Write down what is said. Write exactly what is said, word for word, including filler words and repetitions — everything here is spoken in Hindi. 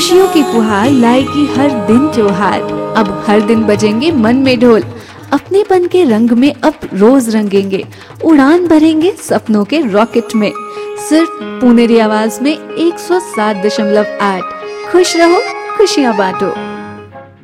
खुशियों की फुहार लाएगी हर दिन त्योहार। अब हर दिन बजेंगे मन में ढोल, अपनेपन के रंग में अब रोज रंगेंगे, उड़ान भरेंगे सपनों के रॉकेट में। सिर्फ पुनेरी आवाज में एक सौ सात दशमलव आठ। खुश रहो, खुशियां बांटो।